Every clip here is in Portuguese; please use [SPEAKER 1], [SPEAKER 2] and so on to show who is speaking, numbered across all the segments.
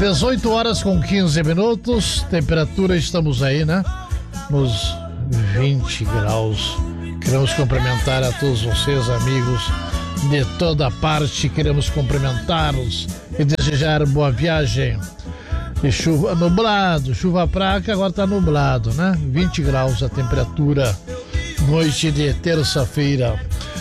[SPEAKER 1] 18 horas com 15 minutos, temperatura, estamos aí, né? Nos 20 graus. Queremos cumprimentar a todos vocês, amigos de toda parte. Queremos cumprimentá-los e desejar boa viagem. E chuva nublado, chuva fraca, agora tá nublado, né? 20 graus a temperatura, noite de terça-feira.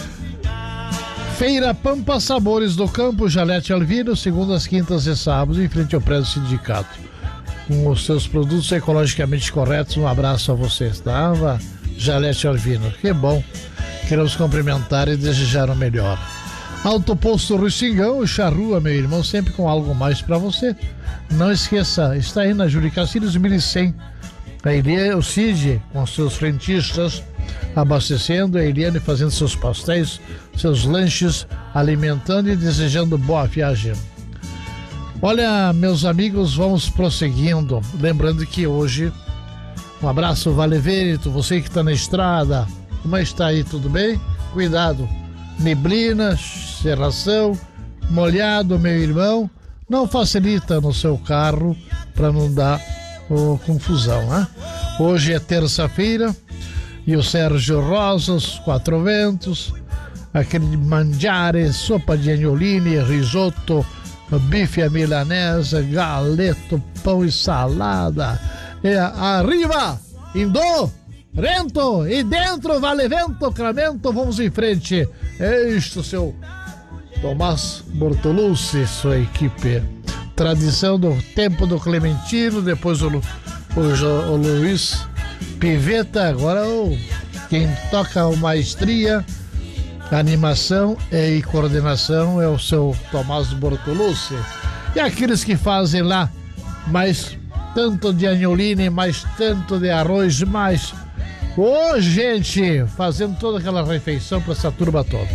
[SPEAKER 1] Feira Pampa Sabores do Campo, Jalete Alvino, segundas, quintas e sábados, em frente ao prédio sindicato. Com os seus produtos ecologicamente corretos, um abraço a vocês, tá? Jalete Alvino, que bom. Queremos cumprimentar e desejar o melhor. Alto Posto Ruxingão, o Charrua, meu irmão, sempre com algo mais para você. Não esqueça, está aí na Júlio Castilhos 1100. A Eliane, o Cid, com seus frentistas, abastecendo, a Eliane fazendo seus pastéis, seus lanches, alimentando e desejando boa viagem. Olha, meus amigos, vamos prosseguindo. Lembrando que hoje, um abraço, Vale Vérito, você que está na estrada, como está aí, tudo bem? Cuidado, neblina, cerração, molhado, meu irmão, não facilita no seu carro para não dar confusão, né? Hoje é terça-feira e o Sérgio Rosas, Quatro Ventos, aquele mangiare, sopa de agnoline, risoto, bife à milanesa, galeto, pão e salada. Arriba, Indô, Rento e dentro, Vale Vento, Cramento, vamos em frente. Este seu Tomás Bortolucci, sua equipe. Tradição do tempo do Clementino, depois o Luiz Piveta, agora quem toca o maestria, animação e coordenação é o seu Tomás Bortolucci. E aqueles que fazem lá mais tanto de agnoline, mais tanto de arroz, mais... Ô, gente, fazendo toda aquela refeição para essa turma toda.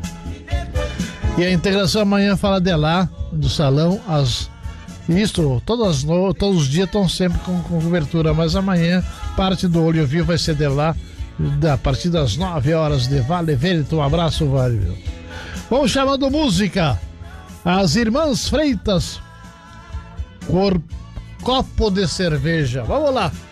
[SPEAKER 1] E a integração amanhã fala de lá, do salão, todos os dias estão sempre com cobertura, mas amanhã parte do Olho Vivo vai ser de lá, a partir das 9 horas de Vale Vérito. Um abraço, Vale. Vamos chamando música. As Irmãs Freitas, Copo de Cerveja. Vamos lá.